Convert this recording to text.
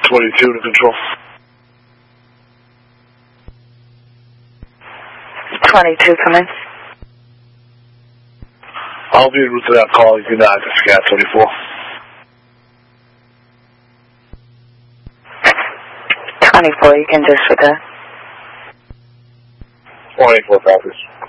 22 to control. 22, come in. I'll be en route to that call. You can disregard 24. 24, you can disregard. 24 copies.